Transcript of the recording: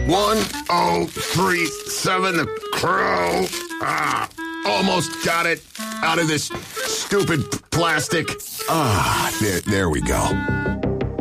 1037, the Crow. Almost got it out of this stupid plastic. There we go.